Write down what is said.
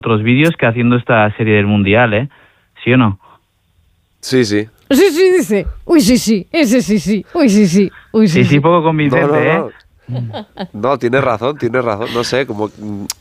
otros vídeos que haciendo esta serie del Mundial, ¿eh? ¿Sí o no? Sí, sí. Sí, dice. Uy, sí. Ese sí. Uy, sí. Uy, Sí, poco convincente, No. ¿eh? No, tienes razón. No sé, como